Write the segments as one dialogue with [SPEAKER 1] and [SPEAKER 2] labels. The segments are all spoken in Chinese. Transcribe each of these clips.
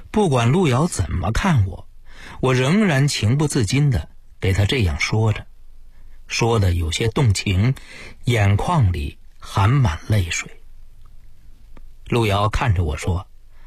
[SPEAKER 1] 不管陆遥怎么看我，我仍然情不自禁地给他这样说着，说的有些动情，眼眶里含满泪水。陆遥看着我说：“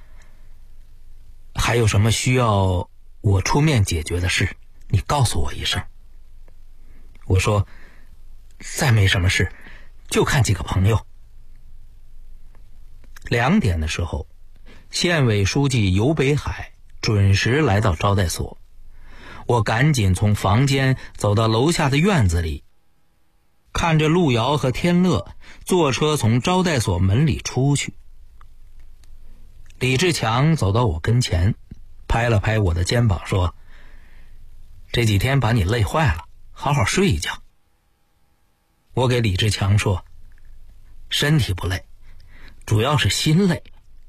[SPEAKER 1] 还有什么需要我出面解决的事，你告诉我一声。”我说：“再没什么事，就看几个朋友。”2点的时候，县委书记游北海准时来到招待所，我赶紧从房间走到楼下的院子里，看着陆遥和天乐坐车从招待所门里出去。李志强走到我跟前，拍了拍我的肩膀说：“这几天把你累坏了，好好睡一觉。”我给李志强说：“身体不累，主要是心累。”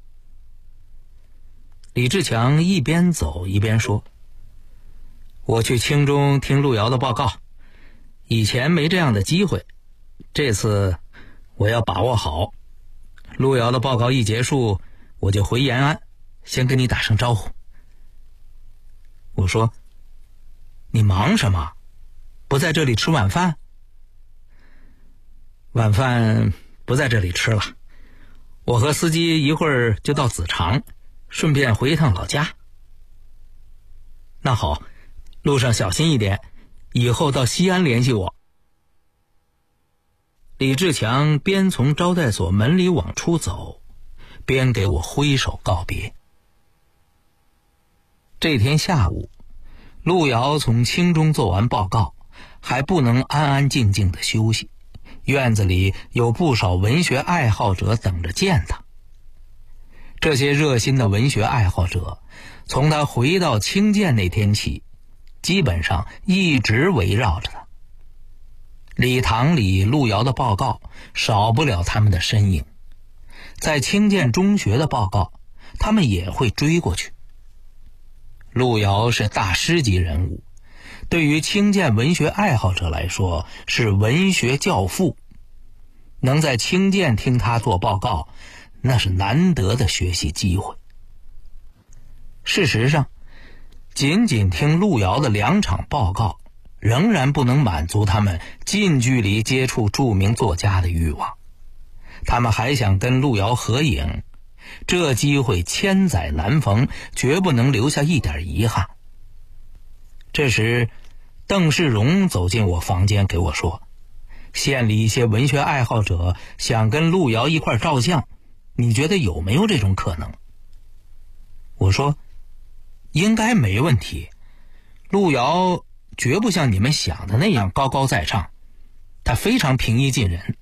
[SPEAKER 1] 李志强一边走一边说：“我去清中听陆遥的报告，以前没这样的机会，这次我要把握好。陆遥的报告一结束，我就回延安，先跟你打声招呼。”我说：“你忙什么？不在这里吃晚饭？”“晚饭不在这里吃了，我和司机一会儿就到子长，顺便回一趟老家。”“那好，路上小心一点，以后到西安联系我。”李志强边从招待所门里往出走，边给我挥手告别。这天下午，陆遥从清中做完报告，还不能安安静静的休息，院子里有不少文学爱好者等着见他。这些热心的文学爱好者，从他回到清涧那天起，基本上一直围绕着他。礼堂里陆遥的报告少不了他们的身影，在清涧中学的报告，他们也会追过去。陆遥是大师级人物，对于清涧文学爱好者来说是文学教父，能在清涧听他做报告，那是难得的学习机会。事实上，仅仅听陆遥的2场报告，仍然不能满足他们近距离接触著名作家的欲望。他们还想跟陆遥合影，这机会千载难逢，绝不能留下一点遗憾。这时，邓世荣走进我房间给我说：“县里一些文学爱好者想跟陆遥一块照相，你觉得有没有这种可能？”我说：“应该没问题，陆遥绝不像你们想的那样高高在上，他非常平易近人。”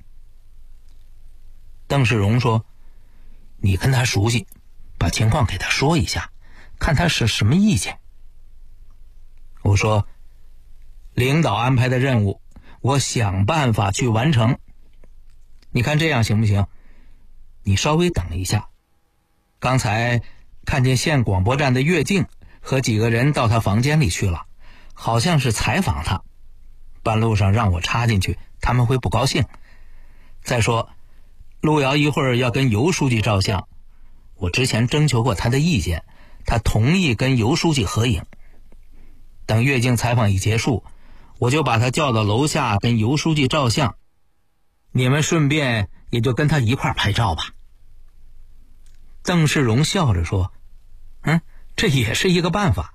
[SPEAKER 1] 邓世荣说：“你跟他熟悉，把情况给他说一下，看他是什么意见。”我说：“领导安排的任务，我想办法去完成。你看这样行不行？你稍微等一下。刚才看见县广播站的岳静和几个人到他房间里去了，好像是采访他。半路上让我插进去，他们会不高兴。再说，陆遥一会儿要跟尤书记照相，我之前征求过他的意见，他同意跟尤书记合影。等岳静采访一结束，我就把他叫到楼下跟尤书记照相，你们顺便也就跟他一块拍照吧。”邓世荣笑着说：“这也是一个办法。”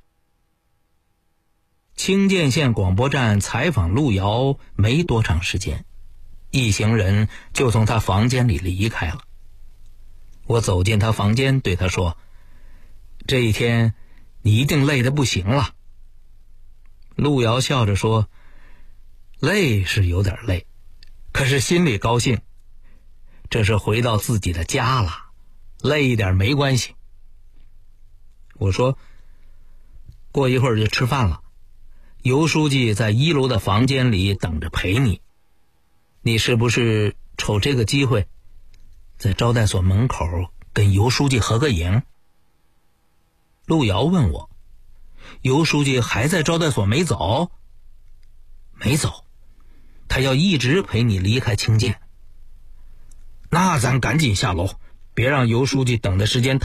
[SPEAKER 1] 清涧县广播站采访陆遥没多长时间，一行人就从他房间里离开了。我走进他房间，对他说：“这一天你一定累得不行了。”陆遥笑着说：“累是有点累，可是心里高兴，这是回到自己的家了，累一点没关系。”我说：“过一会儿就吃饭了，尤书记在1楼的房间里等着陪你，你是不是瞅这个机会，在招待所门口跟尤书记合个影？”陆遥问我：“尤书记还在招待所没走？”“没走，他要一直陪你离开清涧。”“那咱赶紧下楼，别让尤书记等的时间